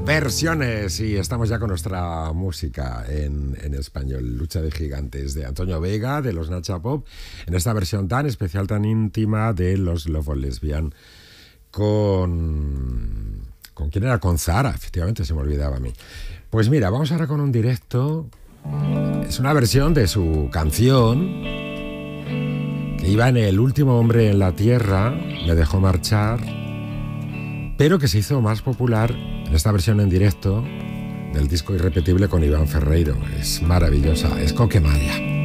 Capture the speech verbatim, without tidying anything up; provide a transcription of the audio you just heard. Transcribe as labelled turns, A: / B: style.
A: Versiones, y estamos ya con nuestra música en, en español. Lucha de Gigantes, de Antonio Vega, de los Nacha Pop, en esta versión tan especial, tan íntima de los Love Lesbian, con... ¿Con quién era? Con Zara, efectivamente, se me olvidaba a mí. Pues mira, vamos ahora con un directo. Es una versión de su canción, que iba en El último hombre en la tierra, Me dejó marchar, pero que se hizo más popular en esta versión en directo del disco Irrepetible con Iván Ferreiro. Es maravillosa, es Coquemaya.